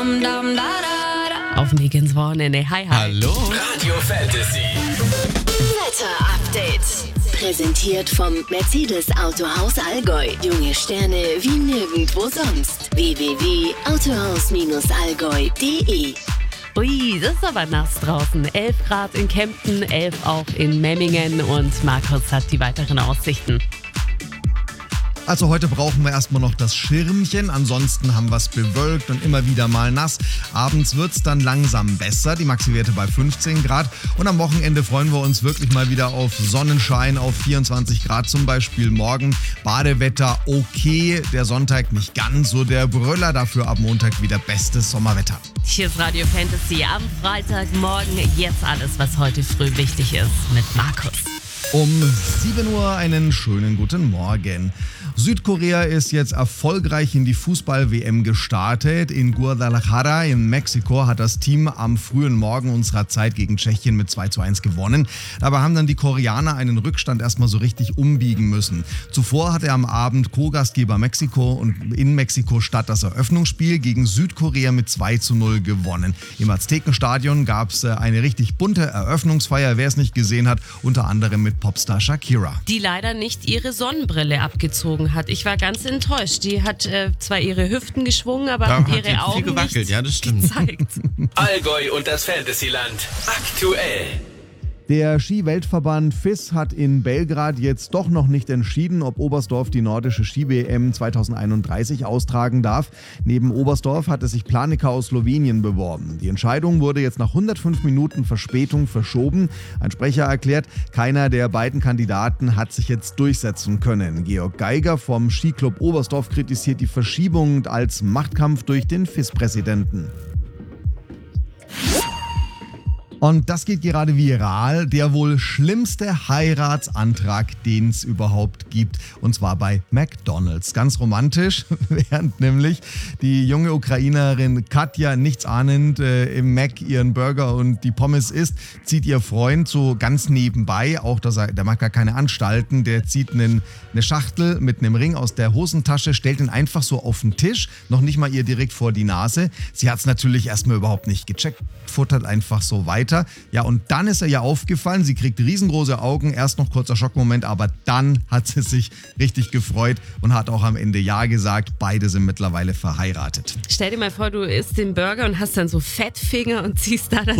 Auf dem Weg ins Wochenende. Hi, hi. Hallo. Radio Fantasy. Wetter Update. Präsentiert vom Mercedes Autohaus Allgäu. Junge Sterne wie nirgendwo sonst. www.autohaus-allgäu.de. Ui, das ist aber nass draußen. 11 Grad in Kempten, 11 auch in Memmingen und Markus hat die weiteren Aussichten. Also heute brauchen wir erstmal noch das Schirmchen, ansonsten haben wir es bewölkt und immer wieder mal nass. Abends wird es dann langsam besser, die Maxi-Werte bei 15 Grad und am Wochenende freuen wir uns wirklich mal wieder auf Sonnenschein, auf 24 Grad zum Beispiel morgen. Badewetter okay, der Sonntag nicht ganz so der Brüller, dafür ab Montag wieder bestes Sommerwetter. Hier ist Radio Fantasy am Freitagmorgen. Jetzt alles, was heute früh wichtig ist mit Markus. Um 7 Uhr einen schönen guten Morgen. Südkorea ist jetzt erfolgreich in die Fußball-WM gestartet. In Guadalajara in Mexiko hat das Team am frühen Morgen unserer Zeit gegen Tschechien mit 2:1 gewonnen. Dabei haben dann die Koreaner einen Rückstand erstmal so richtig umbiegen müssen. Zuvor hatte am Abend Co-Gastgeber Mexiko und in Mexiko-Stadt das Eröffnungsspiel gegen Südkorea mit 2:0 gewonnen. Im Aztekenstadion gab es eine richtig bunte Eröffnungsfeier, wer es nicht gesehen hat, unter anderem mit Popstar Shakira. Die leider nicht ihre Sonnenbrille abgezogen hat. Ich war ganz enttäuscht. Die hat zwar ihre Hüften geschwungen, aber hat ihre Augen viel gewackelt, nicht ja, das stimmt. gezeigt. Allgäu und das Fantasyland. Aktuell. Der Ski-Weltverband FIS hat in Belgrad jetzt doch noch nicht entschieden, ob Oberstdorf die nordische Ski-WM 2031 austragen darf. Neben Oberstdorf hatte sich Planica aus Slowenien beworben. Die Entscheidung wurde jetzt nach 105 Minuten Verspätung verschoben. Ein Sprecher erklärt, keiner der beiden Kandidaten hat sich jetzt durchsetzen können. Georg Geiger vom Skiclub Oberstdorf kritisiert die Verschiebung als Machtkampf durch den FIS-Präsidenten. Und das geht gerade viral, der wohl schlimmste Heiratsantrag, den es überhaupt gibt. Und zwar bei McDonald's. Ganz romantisch, während nämlich die junge Ukrainerin Katja nichtsahnend im Mac ihren Burger und die Pommes isst, zieht ihr Freund so ganz nebenbei, auch der mag gar keine Anstalten, der zieht eine Schachtel mit einem Ring aus der Hosentasche, stellt ihn einfach so auf den Tisch, noch nicht mal ihr direkt vor die Nase. Sie hat es natürlich erstmal überhaupt nicht gecheckt, futtert einfach so weiter. Ja, und dann ist er ihr aufgefallen, sie kriegt riesengroße Augen, erst noch kurzer Schockmoment, aber dann hat sie sich richtig gefreut und hat auch am Ende Ja gesagt. Beide sind mittlerweile verheiratet. Stell dir mal vor, du isst den Burger und hast dann so Fettfinger und ziehst da dann